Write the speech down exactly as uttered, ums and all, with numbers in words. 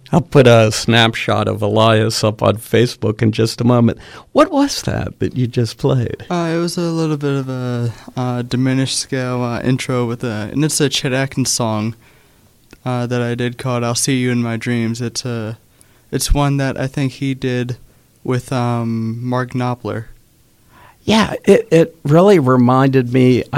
I'll put a snapshot of Elias up on Facebook in just a moment. What was that that you just played? Uh, it was a little bit of a uh, diminished scale uh, intro with a, and it's a Chet Atkins song uh, that I did called "I'll See You in My Dreams." It's a, it's one that I think he did with um, Mark Knopfler. Yeah, it, it really reminded me.